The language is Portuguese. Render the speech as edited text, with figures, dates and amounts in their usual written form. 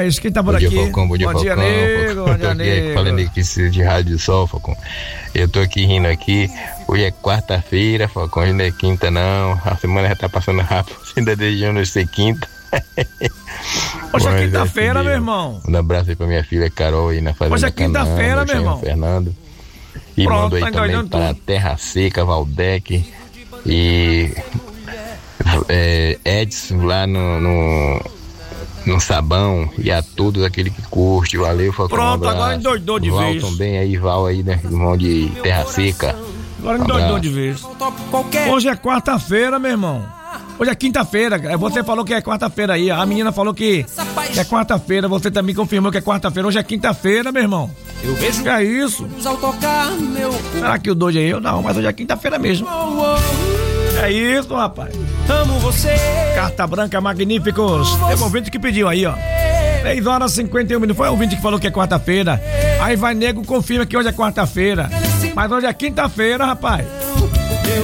rapaz, quem tá por aqui? Bom dia, Falcão. Nego. Bom dia, nego. Falando aqui de rádio de sol, Falcão. Eu tô aqui rindo aqui. Hoje é quarta-feira, Falcão. Hoje não é quinta, não. A semana já tá passando rápido. Ainda desejando ser quinta. Hoje é quinta-feira, meu irmão. Um abraço aí pra minha filha Carol aí na fazenda. Hoje é quinta-feira, meu irmão. Fernando. E mando aí também para Terra Seca, Valdec e Edson lá no Sabão, e a todos aqueles que curte. Valeu, Falcão. Pronto, agora endoidou de vez. Val também aí, Val aí, né? Irmão de Terra Seca. Agora endoidou de vez. Hoje é quarta-feira, meu irmão. Hoje é quinta-feira. Você falou que é quarta-feira aí. A menina falou que é quarta-feira. Você também confirmou que é quarta-feira. Hoje é quinta-feira, meu irmão. Eu vejo que é isso. Será que o doido é eu? Não, mas hoje é quinta-feira mesmo. É isso, rapaz. Amo você. Carta Branca Magníficos. Tem um ouvinte que pediu aí, ó. 3h51. Foi o ouvinte que falou que é quarta-feira. Aí vai nego, confirma que hoje é quarta-feira. Mas hoje é quinta-feira, rapaz.